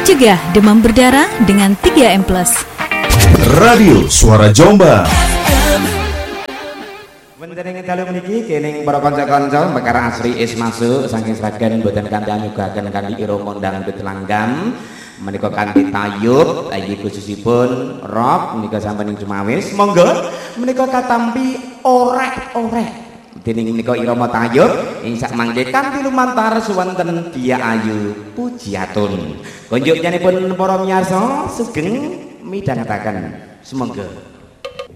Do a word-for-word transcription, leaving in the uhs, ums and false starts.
Cegah demam berdarah dengan tiga M plus. Radio Suara Jombang. Wonten ing dalu mriki kening para kanca-kanca perkara asri is masuk saking sragen boten kanthi nyugaken kanthi irama dangdut langgam menika kanthi tayub iki khususipun rock menika sampun ing Cumawis monggo menika katampi orek-orek dening menika irama tayub ing sak mangke kanthi lumantar suwenten Dia Ayu Pujiatun konjuk nyanipun para miyarsa sugeng midhangetaken semonggo.